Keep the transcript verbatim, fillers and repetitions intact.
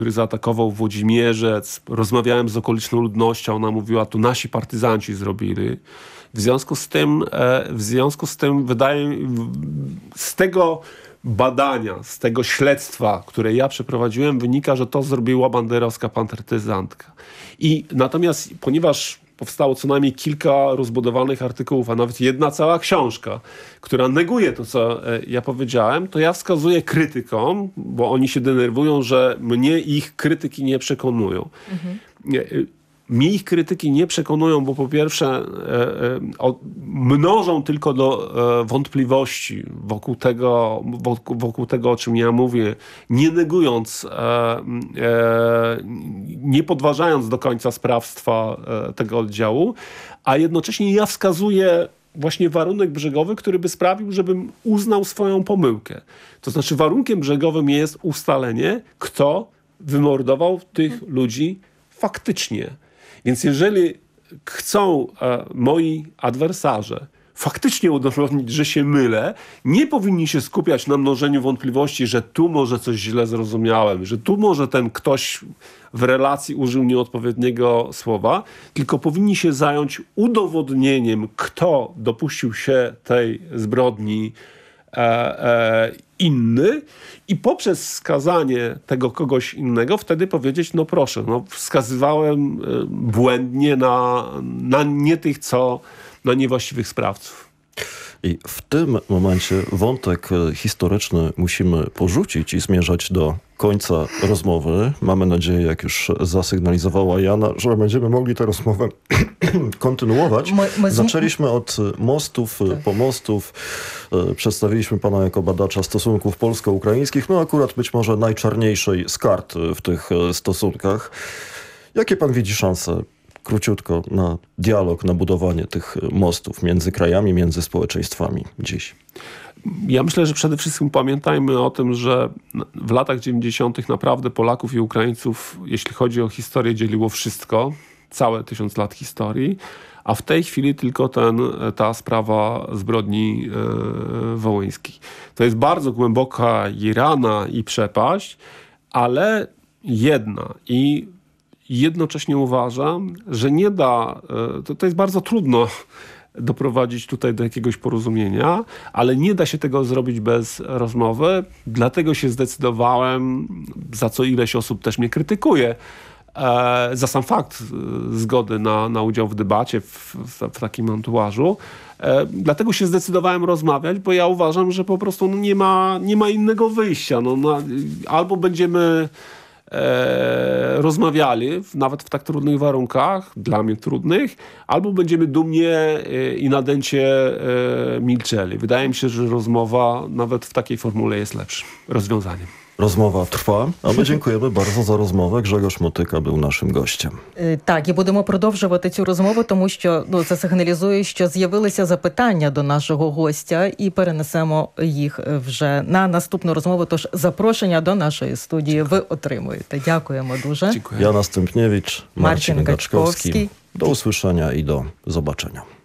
który zaatakował Włodzimierzec. Rozmawiałem z okoliczną ludnością, ona mówiła, to nasi partyzanci zrobili. W związku z tym, w związku z tym wydaje z tego badania, z tego śledztwa, które ja przeprowadziłem, wynika, że to zrobiła banderowska partyzantka. I natomiast, ponieważ powstało co najmniej kilka rozbudowanych artykułów, a nawet jedna cała książka, która neguje to, co ja powiedziałem, to ja wskazuję krytykom, bo oni się denerwują, że mnie ich krytyki nie przekonują. Mhm. Mnie ich krytyki nie przekonują, bo po pierwsze e, e, o, mnożą tylko do e, wątpliwości wokół tego, wokół, wokół tego, o czym ja mówię, nie negując, e, e, nie podważając do końca sprawstwa e, tego oddziału, a jednocześnie ja wskazuję właśnie warunek brzegowy, który by sprawił, żebym uznał swoją pomyłkę. To znaczy warunkiem brzegowym jest ustalenie, kto wymordował tych hmm. ludzi faktycznie. Więc jeżeli chcą e, moi adwersarze faktycznie udowodnić, że się mylę, nie powinni się skupiać na mnożeniu wątpliwości, że tu może coś źle zrozumiałem, że tu może ten ktoś w relacji użył nieodpowiedniego słowa, tylko powinni się zająć udowodnieniem, kto dopuścił się tej zbrodni e, e, inny i poprzez wskazanie tego kogoś innego wtedy powiedzieć, no proszę, no wskazywałem błędnie na, na nie tych, co na niewłaściwych sprawców. I w tym momencie wątek historyczny musimy porzucić i zmierzać do końca rozmowy. Mamy nadzieję, jak już zasygnalizowała Jana, że będziemy mogli tę rozmowę kontynuować. My, my z... Zaczęliśmy od mostów, tak. pomostów. Przedstawiliśmy pana jako badacza stosunków polsko-ukraińskich. No akurat być może najczarniejszej z kart w tych stosunkach. Jakie pan widzi szanse, króciutko, na dialog, na budowanie tych mostów między krajami, między społeczeństwami dziś? Ja myślę, że przede wszystkim pamiętajmy o tym, że w latach dziewięćdziesiątych naprawdę Polaków i Ukraińców, jeśli chodzi o historię, dzieliło wszystko, całe tysiąc lat historii, a w tej chwili tylko ten, ta sprawa zbrodni e, wołyńskiej. To jest bardzo głęboka i rana, i przepaść, ale jedna i jednocześnie uważam, że nie da, to, to jest bardzo trudno doprowadzić tutaj do jakiegoś porozumienia, ale nie da się tego zrobić bez rozmowy. Dlatego się zdecydowałem, za co ileś osób też mnie krytykuje, e, za sam fakt zgody na, na udział w debacie w, w, w takim antuażu. E, dlatego się zdecydowałem rozmawiać, bo ja uważam, że po prostu no, nie ma, nie ma innego wyjścia. No, no, albo będziemy E, rozmawiali, nawet w tak trudnych warunkach, dla mnie trudnych, albo będziemy dumnie e, i nadęcie e, milczeli. Wydaje mi się, że rozmowa nawet w takiej formule jest lepszym rozwiązaniem. Розмова трва, а ми дякуємо bardzo за розмову. Гжегош Мотика був нашим гостем. Так, і будемо продовжувати цю розмову, тому що ну, це сигналізує, що з'явилися запитання до нашого гостя, і перенесемо їх вже на наступну розмову. Тож запрошення до нашої студії Дякую. Ви отримуєте. Дякуємо дуже. Дякую. Jana Stępniewicz, Marcin, Marcin Gaczkowski. Do usłyszenia i do zobaczenia.